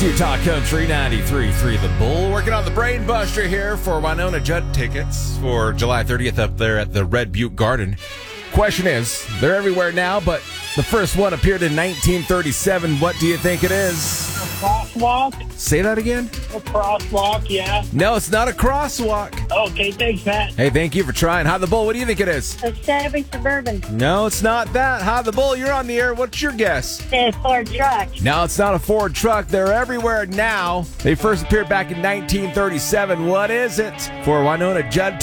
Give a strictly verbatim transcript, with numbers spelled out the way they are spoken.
Utah Country ninety-three point three The Bull. Working on the Brain Buster here for Winona Judd tickets for July thirtieth up there at the Red Butte Garden. Question is, they're everywhere now, but the first one appeared in nineteen thirty-seven. What do you think it is? A crosswalk? Say that again? A crosswalk, yeah. No, it's not a crosswalk. Okay, thanks, Pat. Hey, thank you for trying. Hi, the Bull. What do you think it is? A Chevy Suburban. No, it's not that. Hi, the Bull. You're on the air. What's your guess? A Ford truck. No, it's not a Ford truck. They're everywhere now. They first appeared back in nineteen thirty-seven. What is it? For Winona Judd